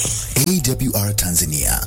AWR Tanzania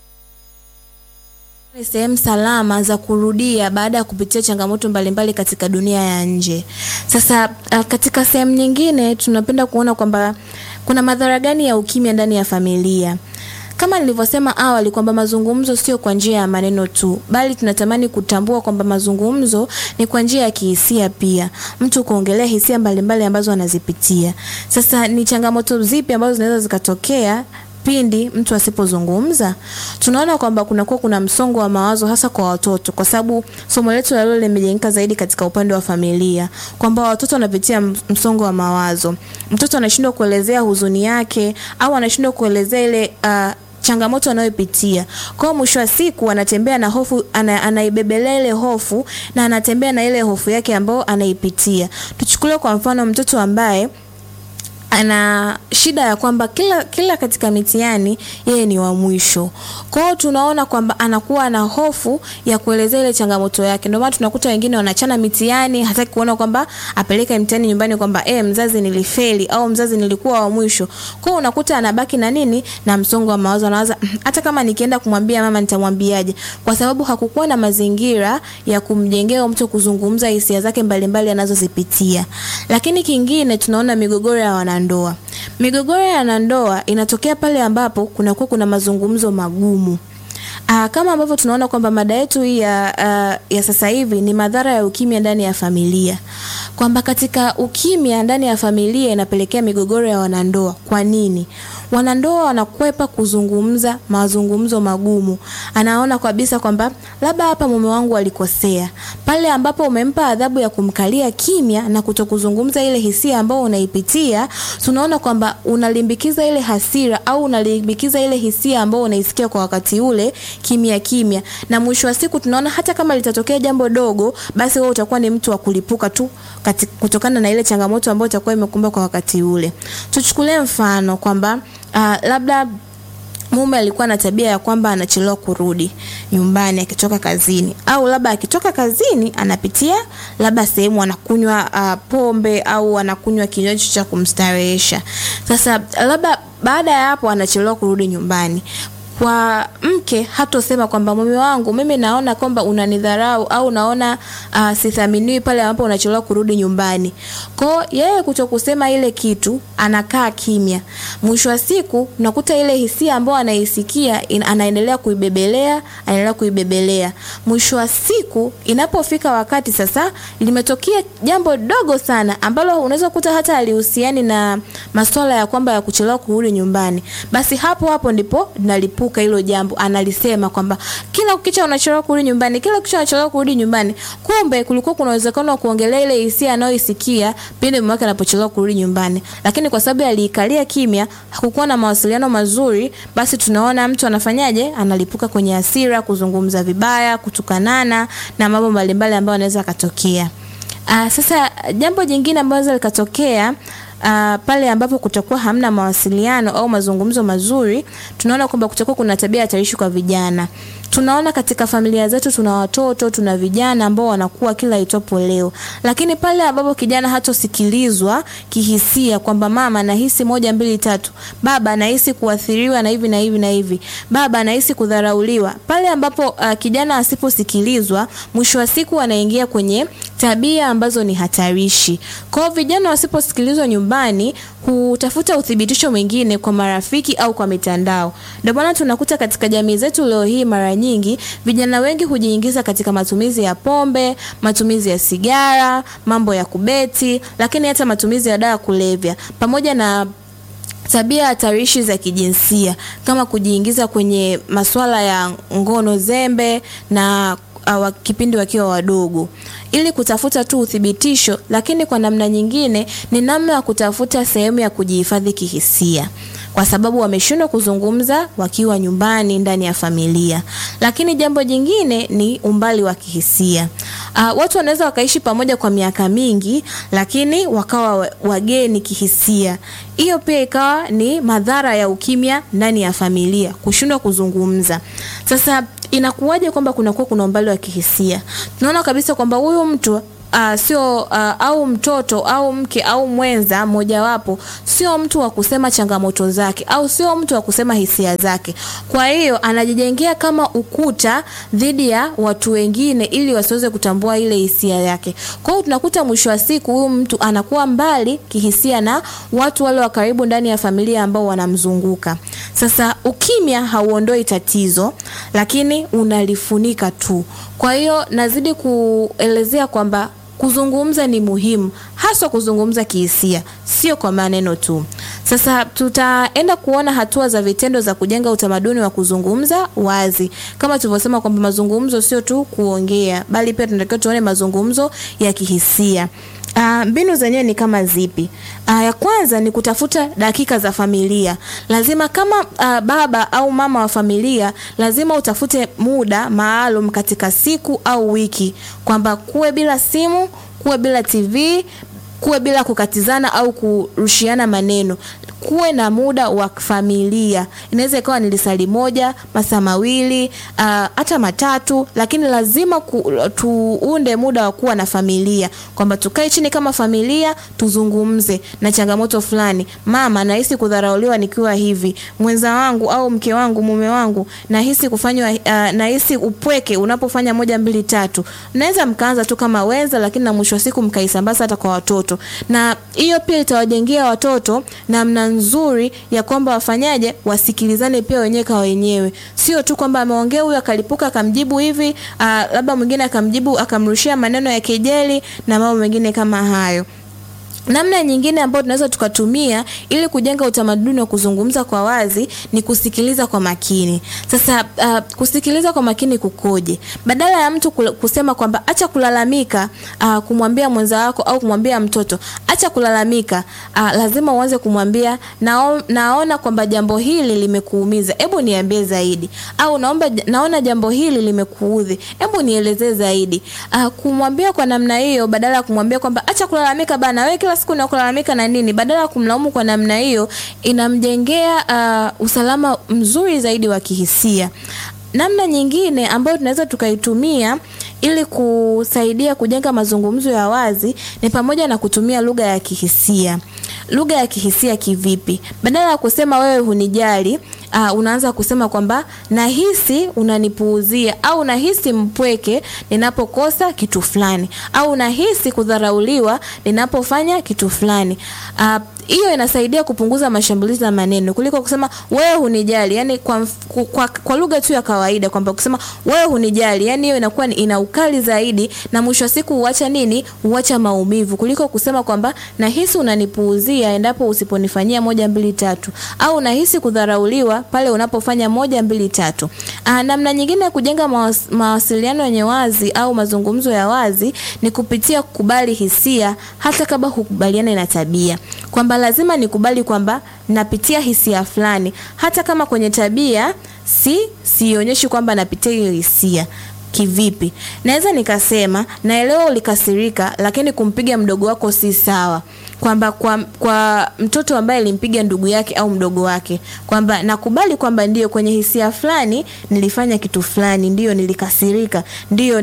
ni sehemu salama za kurudia baada ya kupitia changamoto mbalimbali katika dunia ya nje. Sasa katika sehemu nyingine tunapenda kuona kwamba kuna madhara gani ya ukimya ndani ya familia. Kama nilivyosema awali kwamba mazungumzo sio kwa njia ya maneno tu, bali tunatamani kutambua kwamba mazungumzo ni kwa njia ya kihisia pia. Mtu kuongelea hisia mbalimbali ambazo anazipitia. Sasa ni changamoto zipi ambazo zinaweza zikatokea pindi mtu asipozungumza? Tunaona kwamba kuna msongo wa mawazo hasa kwa watoto, kwa sababu somo letu leo limejengeka zaidi katika upande wa familia, kwamba watoto wanapitia msongo wa mawazo. Mtoto anashindwa kuelezea huzuni yake au anashindwa kuelezea ile changamoto anayopitia. Kwa mwisho wa siku anatembea na hofu, anaibebelea ile hofu na anatembea na ile hofu yake ambayo anaipitia. Tuchukulie kwa mfano mtoto ambaye ana shida ya kwamba kila katika mitihani yeye ni wa mwisho. Kwa hiyo tunaona kwamba anakuwa na hofu ya kuelezea ile changamoto yake. Ndio maana tunakuta wengine wanachana mitihani, hataki kuona kwamba apeleka mtihani nyumbani kwamba mzazi nilifeli au mzazi nilikuwa wa mwisho. Kwa hiyo unakuta anabaki na nini? Na msongo wa mawazo. Anawaza hata kama nikienda kumwambia mama nitamwambiaje? Kwa sababu hakukuwa na mazingira ya kumjengea mtu kuzungumza hisia zake mbalimbali anazozipitia. Lakini kingine tunaona migogoro ya wanandoa. Migogoro ya wanandoa inatokea pale ambapo kuna mazungumzo magumu. Kama ambavyo tunaona kwamba mada yetu hii ya sasa hivi ni madhara ya ukimya ndani ya familia. Kwamba katika ukimya ndani ya familia inapelekea migogoro ya wanandoa. Kwa nini? Wanandoa wanakwepa kuzungumza mazungumzo magumu. Anaona kabisa kwamba labda hapa mume wangu alikosea. Pale ambapo umempa adhabu ya kumkalia kimya na kutokuzungumza ile hisia ambayo unaipitia, tunaona kwamba unalimbikiza ile hasira au unalimbikiza ile hisia ambayo unaisikia kwa wakati ule kimya. Na mwisho wa siku tunaona hata kama litatokea jambo dogo, basi wewe utakuwa ni mtu wa kulipuka tu kutokana na ile changamoto ambayo itakuwa imekumba kwa wakati ule. Tuchukulie mfano kwamba labda mume alikuwa na tabia ya kwamba anachelewa kurudi nyumbani akitoka kazini, au labda akitoka kazini anapitia labda sehemu anakunywa pombe au anakunywa kinywaji cha kumstarehesha. Sasa labda baada ya hapo anachelewa kurudi nyumbani. Kwa mke hatosema kwamba mume wangu mimi naona kwamba unanidharau au naona sithaminiwi pale ambapo unachelewa kurudi nyumbani. Kwa yeye kutokusema ile kitu, anakaa kimya. Mwisho wa siku unakuta ile hisia ambayo anaisikia anaendelea kuibebelea. Mwisho wa siku inapofika wakati sasa limetokea jambo dogo sana ambalo unaweza kukuta hata alihusiani na masuala ya kwamba ya kuchelewa kurudi nyumbani. Basi hapo ndipo nalipuka hilo jambo, analisema kwamba kila ukicha unachelewa kurudi nyumbani. Kumbe kulikuwa kuna uwezekano wa kuongelea ile hisia anayoisikia pindi mume wake anapochelewa kurudi nyumbani. Lakini kwa sababu aliikalia kimya, hakukuwa na mawasiliano mazuri, basi tunaona mtu anafanyaje? Analipuka kwenye hasira, kuzungumza vibaya, kutukanana na mambo mbalimbali ambayo yanaweza katokea. Sasa jambo jingine ambalo linaweza likatokea pale ambapo kutakuwa hamna mawasiliano au mazungumzo mazuri, tunaona kwamba kutakuwa kuna tabia hatarishi kwa vijana. Tunaona katika familia zetu tuna watoto, tuna vijana ambao wanakuwa kila itopo leo. Lakini pale ambapo kijana hatosikilizwa kihisia kwamba mama nahisi 1 2 3, baba nahisi kuathiriwa na hivi na hivi na hivi, baba nahisi kudharauliwa. Pale ambapo kijana asiposikilizwa, mwisho wa siku anaingia kwenye tabia ambazo ni hatarishi. Kwa vijana wasiposikilizwa nyumbani, hutafuta uthibitisho mwingine kwa marafiki au kwa mitandao. Ndio maana tunakuta katika jamii zetu leo hii mara nyingi vijana wengi hujiingiza katika matumizi ya pombe, matumizi ya sigara, mambo ya kubeti, lakini hata matumizi ya dawa kulevya, pamoja na tabia hatarishi za kijinsia kama kujiingiza kwenye masuala ya ngono zembe na kipindi wakiwa wadogo, ili kutafuta tu uthibitisho. Lakini kwa namna nyingine ni namna ya kutafuta sehemu ya kujihifadhi kihisia, kwa sababu wameshindwa kuzungumza wakiwa nyumbani ndani ya familia. Lakini jambo jingine ni umbali wa kihisia. Watu wanaweza wakaishi pamoja kwa miaka mingi, lakini wakawa wageni kihisia. Hiyo pia ikawa ni madhara ya ukimya ndani ya familia, kushindwa kuzungumza. Sasa inakuwaje kwamba kuna umbali wa kihisia? Tunaona kabisa kwamba huyu mtu au mtoto au mke au mwenza mojawapo sio mtu wa kusema changamoto zake au sio mtu wa kusema hisia zake. Kwa hiyo anajijengea kama ukuta dhidi ya watu wengine ili wasiweze kutambua ile hisia yake. Kwa hiyo tunakuta mwisho wa siku huyu mtu anakuwa mbali kihisia na watu wale wa karibu ndani ya familia ambao wanamzunguka. Sasa ukimya hauondoi tatizo, lakini unalifunika tu. Kwa hiyo nazidi kuelezea kwamba kuzungumza ni muhimu, hasa kuzungumza kihisia, sio kwa maneno tu. Sasa tutaenda kuona hatua za vitendo za kujenga utamaduni wa kuzungumza wazi. Kama tulivyosema kwamba mazungumzo sio tu kuongea, bali pia tunatakiwa tuone mazungumzo ya kihisia. Mbinu zenyewe ni kama zipi? Ya kwanza ni kutafuta dakika za familia. Lazima kama baba au mama wa familia, lazima utafute muda maalum katika siku au wiki, kwamba kuwe bila simu, kuwe bila TV, kuwe bila kukatizana au kurushiana maneno. Kuwe na muda wa familia. Inaweza ikawa ni lisali moja, masaa mawili, hata matatu, lakini lazima tuunde muda wa kuwa na familia. Kwamba tukae chini kama familia, tuzungumze na changamoto fulani. Mama, nahisi kudharauliwa nikiwa hivi. Mwenza wangu au mke wangu, mume wangu, nahisi kufanywa nahisi upweke unapofanya 1 2 3. Naweza mkaanza tu kama wenza, lakini na mwisho wa siku mkaisambaza hata kwa watoto. Na hiyo pia itawajengea watoto namna nzuri ya kwamba wafanyaje, wasikilizane pia wenyewe kwa wenyewe. Sio tu kwamba ameongea huyu akalipuka akamjibu hivi, labda mwingine akamjibu akamrushia maneno ya kejeli na mambo mengine kama hayo. Namna nyingine ambayo tunaweza tukatumia ili kujenga utamaduni wa kuzungumza kwa wazi ni kusikiliza kwa makini. Sasa kusikiliza kwa makini kukoje? Badala ya mtu kusema kwamba acha kulalamika, kumwambia mwenza wako au kumwambia mtoto acha kulalamika, lazima uanze kumwambia naona kwamba jambo hili limekuumiza, hebu niambie zaidi. Au naona jambo hili limekuudhi, hebu nielezee zaidi. Kumwambia kwa namna hiyo, badala ya kumwambia kwamba acha kulalamika bana, wewe kila siku unakulalamika na nini, badala ya kumlaumu kwa namna hiyo, inamjengea usalama mzuri zaidi wa kihisia. Namna nyingine ambayo tunaweza tukaitumia ili kusaidia kujenga mazungumzo ya wazi ni pamoja na kutumia lugha ya kihisia. Lugha ya kihisia kivipi? Badala ya kusema wewe hunijali, unaanza kusema kwamba nahisi unanipuuzia, au nahisi mpweke ninapokosa kitu fulani, au nahisi kudharauliwa ninapofanya kitu fulani. Hiyo inasaidia kupunguza mashambulizi ya maneno kuliko kusema wewe hunijali, yani kwa lugha tu ya kawaida, kwamba kusema wewe hunijali, yani hiyo inakuwa ina ukali zaidi na mwisho siku huacha maumivu, kuliko kusema kwamba nahisi unanipuuzia endapo usiponifanyia 1 2 3, au nahisi kudharauliwa pale unapofanya 1 2 3. Namna nyingine ya kujenga mawasiliano yenye wazi au mazungumzo ya wazi ni kupitia kukubali hisia hata kama hukubaliana na tabia. Kwamba lazima nikubali kwamba napitia hisia fulani hata kama kwenye tabia sionyeshi kwamba napitia hiyo hisia. Kivipi? Naweza nikasema naelewa ulikasirika, lakini kumpiga mdogo wako si sawa. Kwamba kwa mtoto ambaye alimpiga ndugu yake au mdogo wake, kwamba nakubali kwamba ndio kwenye hisia fulani nilifanya kitu fulani, ndio nilikasirika, ndio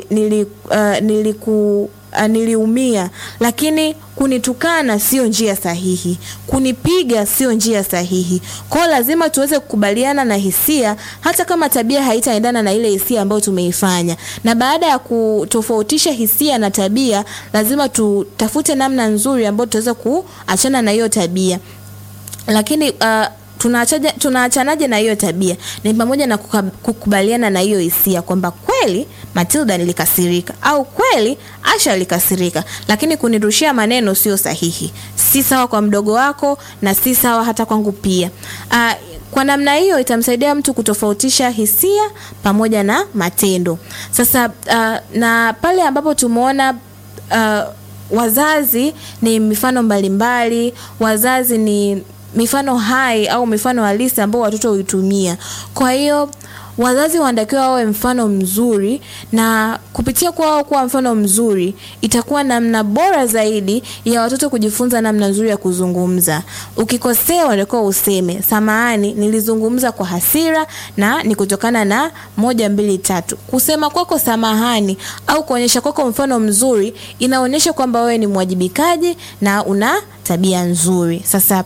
niliumia, lakini kunitukana sio njia sahihi, kunipiga sio njia sahihi. Kwa lazima tuweze kukubaliana na hisia hata kama tabia haitaendana na ile hisia ambayo tumeifanya. Na baada ya kutofautisha hisia na tabia, lazima tutafute namna nzuri ambayo tutaweza kuachana na hiyo tabia. Lakini tunaachanaje na hiyo tabia? Ni pamoja na kukubaliana na hiyo hisia kwamba kweli Matilda nilikasirika, au kweli Asha alikasirika, lakini kunirushia maneno sio sahihi. Si sawa kwa mdogo wako na si sawa hata kwangu pia. Kwa namna hiyo itamsaidia mtu kutofautisha hisia pamoja na matendo. Sasa na pale ambapo tumeona wazazi ni mifano mbalimbali, wazazi ni mifano hai au mifano halisi ambao watoto huitumia. Kwa hiyo wazazi wanatakiwa wawe mfano mzuri, na kupitia kwa wao kuwa mfano mzuri itakuwa namna bora zaidi ya watoto kujifunza namna nzuri ya kuzungumza. Ukikosea unatakiwa useme samahani, nilizungumza kwa hasira na ni kutokana na 1 2 3. Kusema kwako samahani au kuonyesha kwako mfano mzuri inaonyesha kwamba wewe ni mwajibikaji na una tabia nzuri. Sasa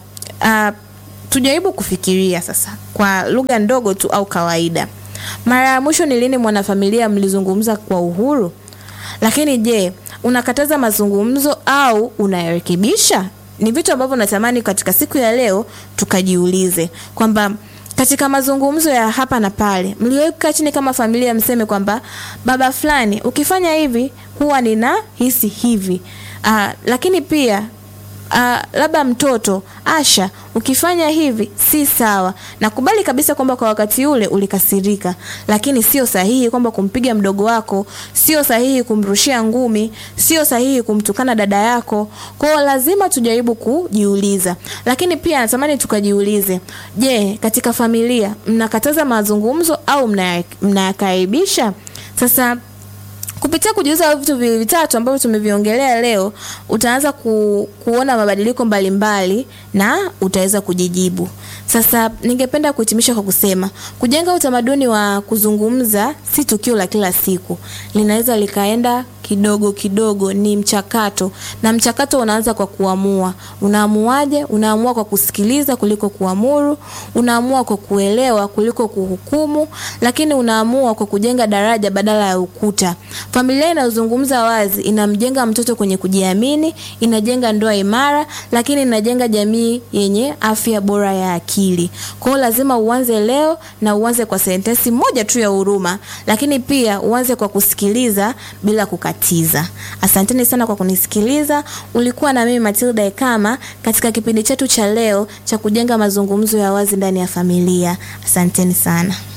tujaribu kufikiria sasa kwa lugha ndogo tu au kawaida. Mara ya mwisho ni lini mwanafamilia mlizungumza kwa uhuru? Lakini je, unakataza mazungumzo au unayarekebisha? Ni vitu ambavyo natamani katika siku ya leo tukajiulize kwamba katika mazungumzo ya hapa na pale mliweka chini kama familia mseme kwamba baba fulani ukifanya hivi huwa ninahisi hivi. Lakini pia labda mtoto Asha ukifanya hivi si sawa. Nakubali kabisa kwamba kwa wakati ule ulikasirika, lakini sio sahihi kwamba kumpiga mdogo wako, sio sahihi kumrushia ngumi, sio sahihi kumtukana dada yako. Kwa hiyo lazima tujaribu kujiuliza. Lakini pia natamani tukajiulize, je, katika familia mnakataza mazungumzo au mnayakaribisha? Sasa kupitia kujiuliza vitu vitatu ambavyo tumeviongelea leo, utaanza kuona mabadiliko mbalimbali na utaweza kujijibu. Sasa ningependa kuhitimisha kwa kusema, kujenga utamaduni wa kuzungumza si tukio la kila siku. Linaweza likaenda kidogo kidogo, ni mchakato, na mchakato unaanza kwa kuamua. Unaamuaje? Unaamua kwa kusikiliza kuliko kuamuru, unaamua kwa kuelewa kuliko kuhukumu, lakini unaamua kwa kujenga daraja badala ya ukuta. Familia inayozungumza wazi inamjenga mtoto kwenye kujiamini, inajenga ndoa imara, lakini inajenga jamii yenye afya bora ya akili. Kwa hiyo lazima uanze leo, na uanze kwa sentensi moja tu ya huruma, lakini pia uanze kwa kusikiliza bila kukatiza. Asanteni sana kwa kunisikiliza. Ulikuwa na mimi Matilda Ekama katika kipindi chetu cha leo cha kujenga mazungumzo ya wazi ndani ya familia. Asanteni sana.